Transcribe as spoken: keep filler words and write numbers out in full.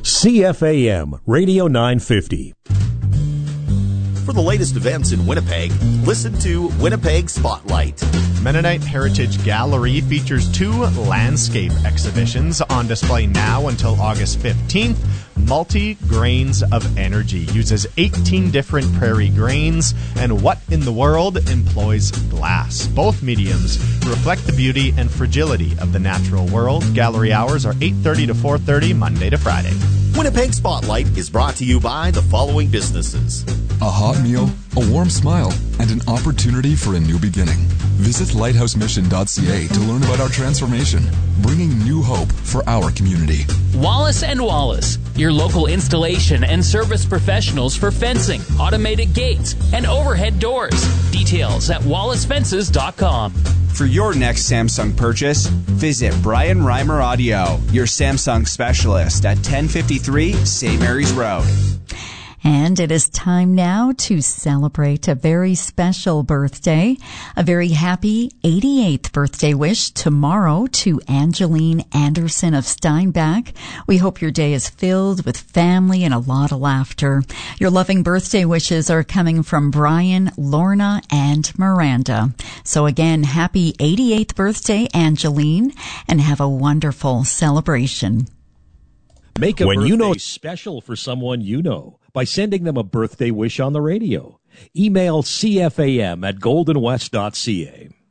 C F A M Radio nine fifty. For the latest events in Winnipeg, listen to Winnipeg Spotlight. Mennonite Heritage Gallery features two landscape exhibitions on display now until August fifteenth. Multi-Grains of Energy uses eighteen different prairie grains, and What in the World employs glass. Both mediums reflect the beauty and fragility of the natural world. Gallery hours are eight thirty to four thirty, Monday to Friday. Winnipeg Spotlight is brought to you by the following businesses. A hot meal, a warm smile, and an opportunity for a new beginning. Visit lighthouse mission dot c a to learn about our transformation, bringing new hope for our community. Wallace and Wallace, your local installation and service professionals for fencing, automated gates, and overhead doors. Details at wallace fences dot com. For your next Samsung purchase, visit Brian Reimer Audio, your Samsung specialist at ten fifty-three Saint Mary's Road. And it is time now to celebrate a very special birthday. A very happy eighty-eighth birthday wish tomorrow to Angeline Anderson of Steinbach. We hope your day is filled with family and a lot of laughter. Your loving birthday wishes are coming from Brian, Lorna, and Miranda. So again, happy eighty-eighth birthday, Angeline, and have a wonderful celebration. Make a when birthday you know special for someone you know by sending them a birthday wish on the radio. Email C F A M at golden west dot c a.